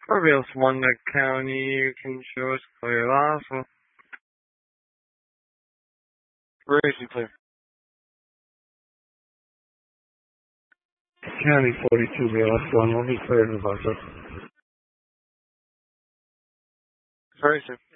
Corvallis, Wanda County, you can show us clear last one. Racing clear. County 42, the last one. Let me clear the bus up. Racing.